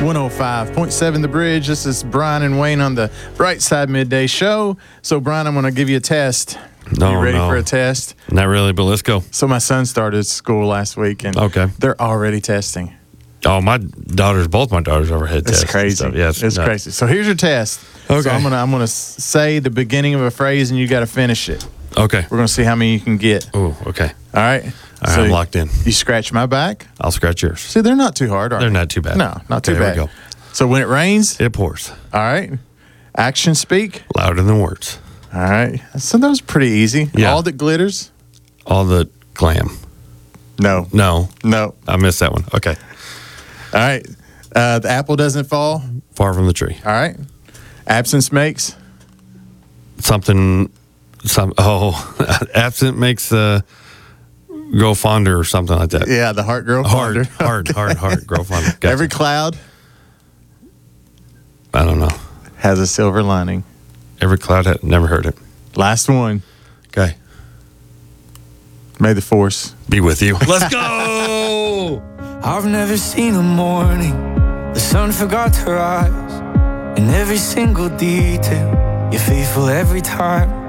105.7 The Bridge. This is Brian and Wayne on the Bright Side Midday Show. So, Brian, I'm going to give you a test. You ready for a test? Not really, but let's go. So, my son started school last week, and they're already testing. Oh, both my daughters overhead tests. It's crazy. Yes, it's crazy. So, here's your test. Okay. So, I'm gonna say the beginning of a phrase, and you got to finish it. Okay. We're going to see how many you can get. Oh, okay. All right. I'm locked in. You scratch my back. I'll scratch yours. See, they're not too hard, are they? They're not too bad. No, not too bad. There we go. So when it rains, it pours. All right. Action speak. Louder than words. All right. So that was pretty easy. Yeah. All that glitters. All the glam. No. I missed that one. Okay. All right. The apple doesn't fall. Far from the tree. All right. Absence makes. Absent makes grow fonder or something like that. Yeah, the heart grow fonder. Heart grow fonder. Gotcha. Every cloud. I don't know. Has a silver lining. Every cloud never heard it. Last one. Okay. May the force be with you. Let's go. I've never seen a morning the sun forgot to rise. In every single detail, you're faithful every time.